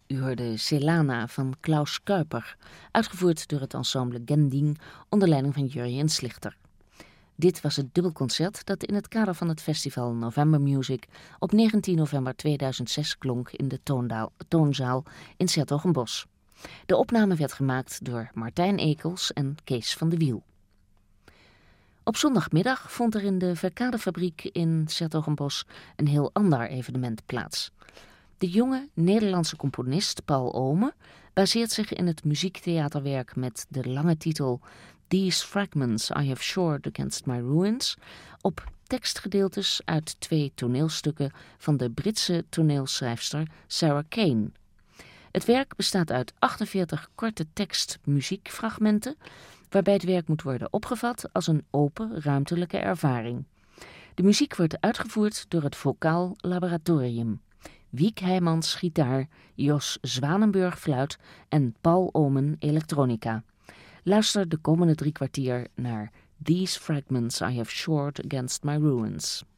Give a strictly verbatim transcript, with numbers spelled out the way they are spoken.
U hoorde Celana van Klaus Kuiper, uitgevoerd door het ensemble Gending onder leiding van Jurjen Slichter. Dit was het dubbelconcert dat in het kader van het festival November Music op negentien november tweeduizend zes klonk in de toondaal, toonzaal in 's-Hertogenbosch. De opname werd gemaakt door Martijn Ekels en Kees van de Wiel. Op zondagmiddag vond er in de Verkadefabriek in 's-Hertogenbosch een heel ander evenement plaats. De jonge Nederlandse componist Paul Omen baseert zich in het muziektheaterwerk met de lange titel These Fragments I Have Shored Against My Ruins op tekstgedeeltes uit twee toneelstukken van de Britse toneelschrijfster Sarah Kane. Het werk bestaat uit achtenveertig korte tekst-muziekfragmenten, waarbij het werk moet worden opgevat als een open, ruimtelijke ervaring. De muziek wordt uitgevoerd door het Vocaal Laboratorium. Wiek Heijmans gitaar, Jos Zwanenburg fluit en Paul Omen elektronica. Luister de komende drie kwartier naar These Fragments I Have Shored Against My Ruins.